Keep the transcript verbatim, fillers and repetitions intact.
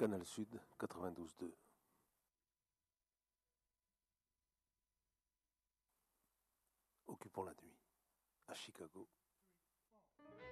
Canal Sud quatre-vingt-douze deux. Occupons la nuit, à Chicago.